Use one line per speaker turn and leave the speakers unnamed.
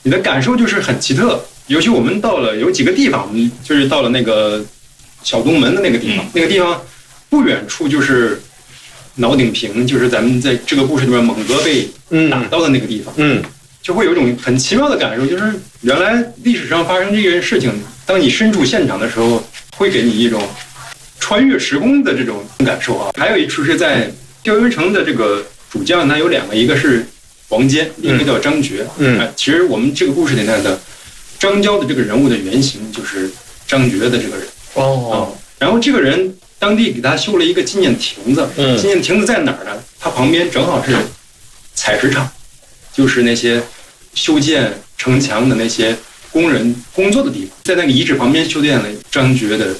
你的感受就是很奇特。尤其我们到了有几个地方，就是到了那个小东门的那个地方，那个地方不远处就是脑顶坪，就是咱们在这个故事里面猛哥被打到的那个地方，就会有一种很奇妙的感受，就是原来历史上发生这件事情，当你身处现场的时候，会给你一种穿越时空的这种感受啊。还有一处是在钓鱼城的这个主将，他有两个，一个是王坚，一个叫张觉。其实我们这个故事里面的张交的这个人物的原型就是张觉的这个人。然后这个人当地给他修了一个纪念亭子。纪念亭子在哪儿呢？他旁边正好是采石场，就是那些修建城墙的那些工人工作的地方。在那个遗址旁边修建了张觉的